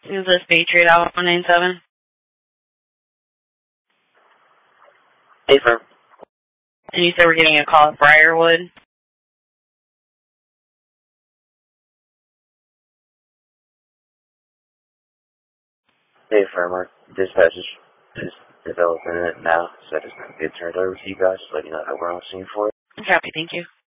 Is this Patriot Alpha 197? Hey, firm. And you said we're getting a call at Briarwood? Hey, firm. Our dispatch is developing it now, so I just get turned over to you guys to let you know that we're on scene for it. Copy, thank you.